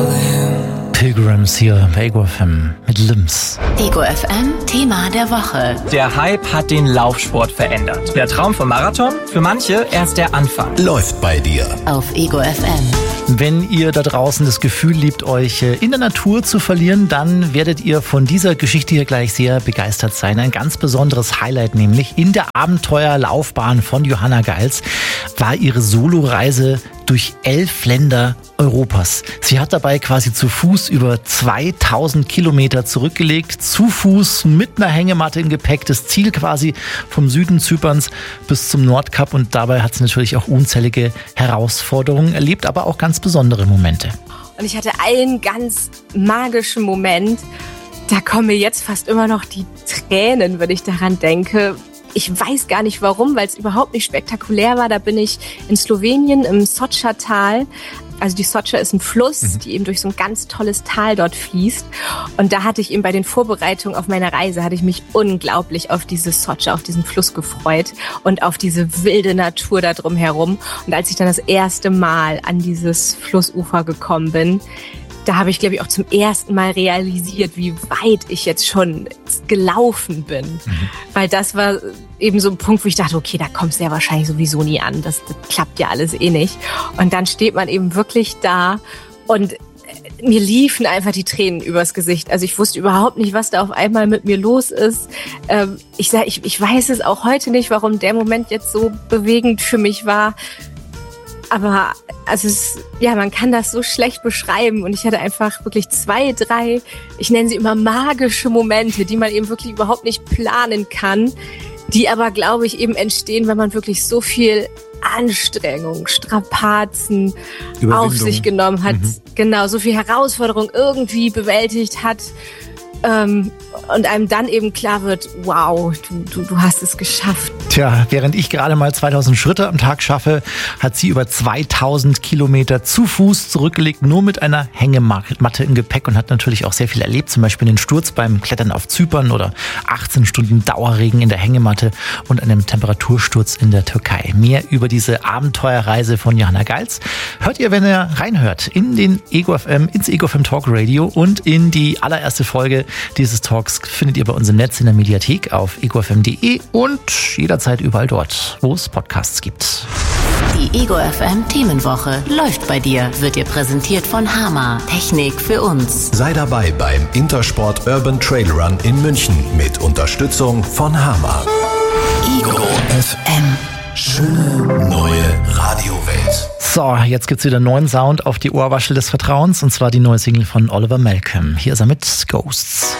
Pilgrims hier bei Ego FM mit Limbs. Ego FM, Thema der Woche. Der Hype hat den Laufsport verändert. Der Traum vom Marathon? Für manche erst der Anfang. Läuft bei dir. Auf Ego FM. Wenn ihr da draußen das Gefühl liebt, euch in der Natur zu verlieren, dann werdet ihr von dieser Geschichte hier gleich sehr begeistert sein. Ein ganz besonderes Highlight nämlich in der Abenteuerlaufbahn von Johanna Geils war ihre Soloreise durch 11 Länder Europas. Sie hat dabei quasi zu Fuß über 2000 Kilometer zurückgelegt, zu Fuß mit einer Hängematte im Gepäck, das Ziel quasi vom Süden Zyperns bis zum Nordkap, und dabei hat sie natürlich auch unzählige Herausforderungen erlebt, aber auch ganz besondere Momente. Und ich hatte einen ganz magischen Moment, da kommen mir jetzt fast immer noch die Tränen, wenn ich daran denke. Ich weiß gar nicht warum, weil es überhaupt nicht spektakulär war. Da bin ich in Slowenien im Soča-Tal. Also die Soča ist ein Fluss, die eben durch so ein ganz tolles Tal dort fließt. Und da hatte ich eben bei den Vorbereitungen auf meine Reise, hatte ich mich unglaublich auf dieses Soča, auf diesen Fluss gefreut und auf diese wilde Natur da drumherum. Und als ich dann das erste Mal an dieses Flussufer gekommen bin, da habe ich, glaube ich, auch zum ersten Mal realisiert, wie weit ich jetzt schon gelaufen bin. Weil das war eben so ein Punkt, wo ich dachte, okay, da kommst du ja wahrscheinlich sowieso nie an. Das klappt ja alles eh nicht. Und dann steht man eben wirklich da und mir liefen einfach die Tränen übers Gesicht. Also ich wusste überhaupt nicht, was da auf einmal mit mir los ist. Ich weiß es auch heute nicht, warum der Moment jetzt so bewegend für mich war. Aber also man kann das so schlecht beschreiben, und ich hatte einfach wirklich 2, 3, ich nenne sie immer magische Momente, die man eben wirklich überhaupt nicht planen kann, die aber, glaube ich, eben entstehen, wenn man wirklich so viel Anstrengung, Strapazen auf sich genommen hat, genau, so viel Herausforderung irgendwie bewältigt hat. Und einem dann eben klar wird, wow, du hast es geschafft. Tja, während ich gerade mal 2000 Schritte am Tag schaffe, hat sie über 2000 Kilometer zu Fuß zurückgelegt, nur mit einer Hängematte im Gepäck, und hat natürlich auch sehr viel erlebt, zum Beispiel den Sturz beim Klettern auf Zypern oder 18 Stunden Dauerregen in der Hängematte und einem Temperatursturz in der Türkei. Mehr über diese Abenteuerreise von Johanna Geils hört ihr, wenn ihr reinhört, in den Ego FM, ins Ego FM Talk Radio, und in die allererste Folge dieses Talks findet ihr bei uns im Netz in der Mediathek auf egofm.de und jederzeit überall dort, wo es Podcasts gibt. Die Ego FM Themenwoche läuft bei dir, wird dir präsentiert von Hama. Technik für uns. Sei dabei beim Intersport Urban Trail Run in München mit Unterstützung von Hama. Ego FM. Schöne neue Radiowelt. So, jetzt gibt's wieder einen neuen Sound auf die Ohrwaschel des Vertrauens, und zwar die neue Single von Oliver Malcolm. Hier ist er mit Ghosts.